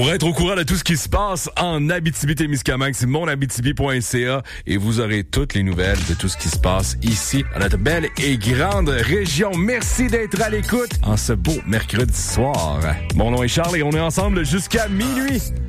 Pour être au courant de tout ce qui se passe en Abitibi-Témiscamingue, c'est monabitibi.ca et vous aurez toutes les nouvelles de tout ce qui se passe ici, dans notre belle et grande région. Merci d'être à l'écoute en ce beau mercredi soir. Mon nom est Charles et on est ensemble jusqu'à minuit.